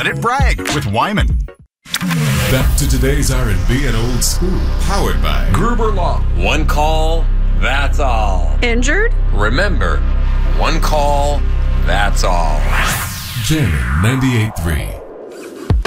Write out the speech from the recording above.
Minute Brag with Wyman. Back to today's R&B and old school, powered by Gruber Law. One call, that's all. Injured? Remember, one call, that's all. Jammin' 98.3.